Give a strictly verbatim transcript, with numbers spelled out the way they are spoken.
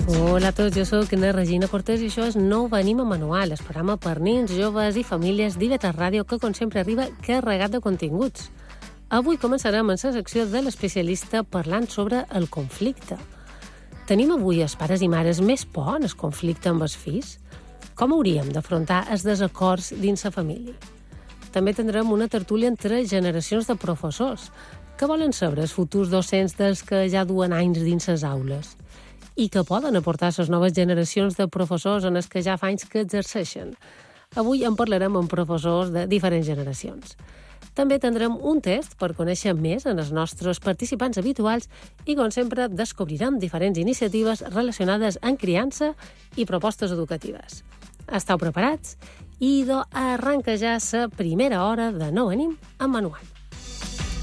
Hola a tots, jo sóc la Regina Cortés i això és Nou Venim a Manual, el programa per nins, joves i famílies d'I V tres Ràdio que, com sempre, arriba carregat de continguts. Avui començarem en la secció de l'especialista parlant sobre el conflicte. Tenim avui els pares i mares més por en el conflicte amb els fills? Com hauríem d'afrontar els desacords dins la família? També tindrem una tertúlia entre generacions de professors que volen saber els futurs docents dels que ja duen anys dins les aules i que poden aportar les noves generacions de professors en els que ja fa anys que exerceixen. Avui en parlarem amb professors de diferents generacions. També tindrem un test per conèixer més en els nostres participants habituals i, com sempre, descobrirem diferents iniciatives relacionades amb criança i propostes educatives. Esteu preparats? I idò arrenca ja la primera hora de Nou Venim a Manual.